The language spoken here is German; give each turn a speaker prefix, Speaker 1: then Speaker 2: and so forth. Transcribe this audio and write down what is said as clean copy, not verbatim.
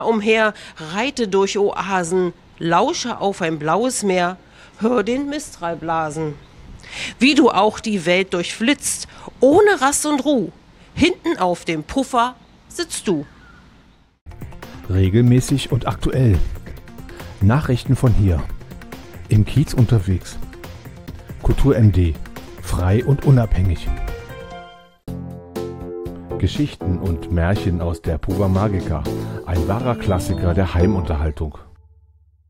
Speaker 1: Umher, reite durch Oasen, lausche auf ein blaues Meer, hör den Mistral blasen. Wie du auch die Welt durchflitzt, ohne Rast und Ruh, hinten auf dem Puffer sitzt du.
Speaker 2: Regelmäßig und aktuell. Nachrichten von hier. Im Kiez unterwegs. Kultur MD. Frei und unabhängig. Geschichten und Märchen aus der Puba Magica. Ein wahrer Klassiker der Heimunterhaltung.